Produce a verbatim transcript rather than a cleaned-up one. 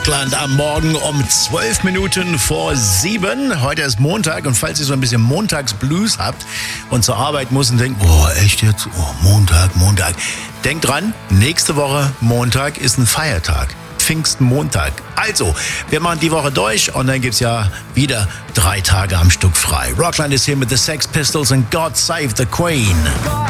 Rockland am Morgen um zwölf Minuten vor sieben. Heute ist Montag und falls ihr so ein bisschen Montagsblues habt und zur Arbeit muss und denkt, oh, echt jetzt? Oh, Montag, Montag. Denkt dran, nächste Woche Montag ist ein Feiertag. Pfingstmontag. Also, wir machen die Woche durch und dann gibt's ja wieder drei Tage am Stück frei. Rockland ist hier mit The Sex Pistols und God Save the Queen.